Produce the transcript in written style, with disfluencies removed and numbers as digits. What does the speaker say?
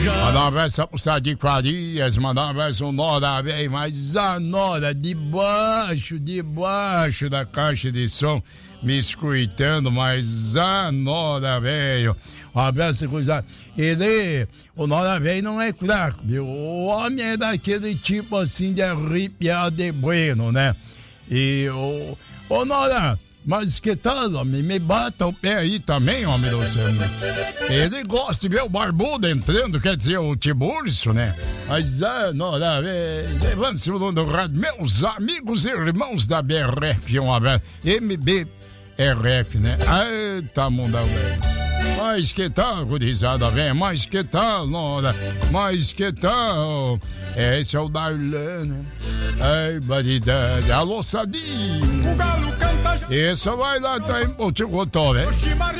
Mandar um abraço pro Sadi Farias, mandar um abraço ao Nora, velho, mas a Nora debaixo da caixa de som, me escutando, mas a Nora, velho, um abraço, coisa. O Nora, velho, não é fraco, viu? O homem é daquele tipo assim de arrepiar de bueno, né? E o Nora, mas que tal, homem? Me bata o pé aí também, homem do céu. Ele gosta de ver o barbudo entrando, quer dizer, o Tiburcio, né? Mas, Nora, levante-se o nome do rádio. Meus amigos e irmãos da BRF, um abraço. MBRF, né? Eita, mundão, velho. Mas que tal, gurizada, velho? Mas que tal, Nora? Mas que tal? Esse é o Darlan, né? Ai, variedade. Alô, Sadinho. Essa vai lá, tá em Boticotó, velho.